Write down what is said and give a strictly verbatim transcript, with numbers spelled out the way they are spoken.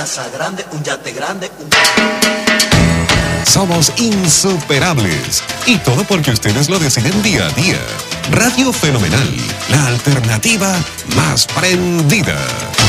casa grande, un yate grande, un... Somos insuperables. Y todo porque ustedes lo deciden día a día. Radio Fenomenal, la alternativa más prendida.